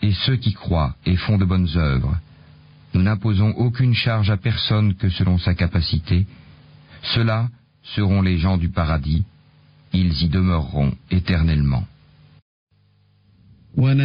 et ceux qui croient et font de bonnes œuvres. Nous n'imposons aucune charge à personne que selon sa capacité. Ceux-là seront les gens du paradis. Ils y demeureront éternellement.